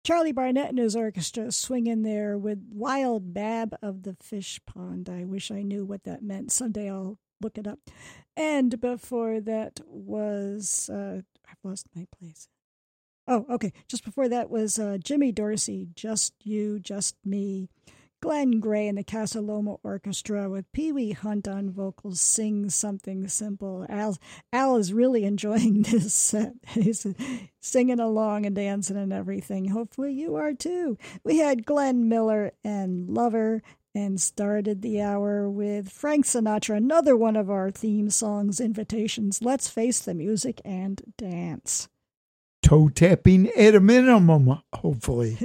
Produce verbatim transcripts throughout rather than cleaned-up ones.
Charlie Barnett and his orchestra swinging there with Wild Bab of the Fish Pond. I wish I knew what that meant. Someday I'll look it up. And before that was, uh, I've lost my place. Oh, okay. Just before that was uh, Jimmy Dorsey, Just You, Just Me. Glenn Gray and the Casa Loma Orchestra with Pee Wee Hunt on vocals, Sing Something Simple. Al, Al is really enjoying this set. He's singing along and dancing and everything. Hopefully you are too. We had Glenn Miller and Lover, and started the hour with Frank Sinatra, another one of our theme songs, invitations. Let's face the music and dance. Toe tapping at a minimum, hopefully.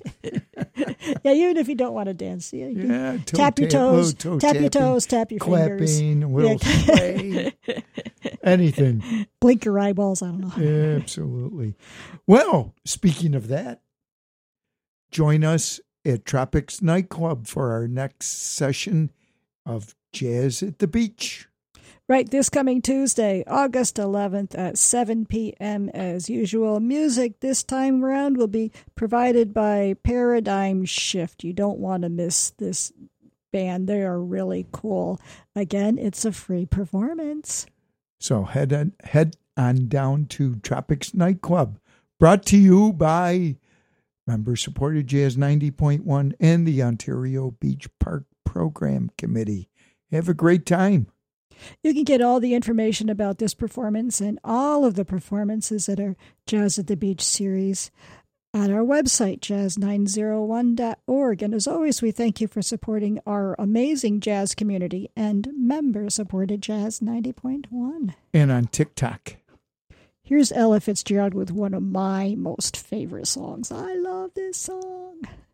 Yeah, even if you don't want to dance, yeah, you yeah tap your toes, toe tap tapping, your toes, tap your fingers, clapping, a little yeah. sway, anything. Blink your eyeballs. I don't know. Yeah, absolutely. Well, speaking of that, join us at Tropics Nightclub for our next session of Jazz at the Beach. Right, this coming Tuesday, August eleventh at seven p.m. as usual. Music this time around will be provided by Paradigm Shift. You don't want to miss this band. They are really cool. Again, it's a free performance. So head on, head on down to Tropics Nightclub, brought to you by member-supported Jazz ninety point one and the Ontario Beach Park Program Committee. Have a great time. You can get all the information about this performance and all of the performances at our Jazz at the Beach series at our website, jazz nine oh one dot org. And as always, we thank you for supporting our amazing jazz community and member-supported Jazz ninety point one. And on TikTok. Here's Ella Fitzgerald with one of my most favorite songs. I love this song.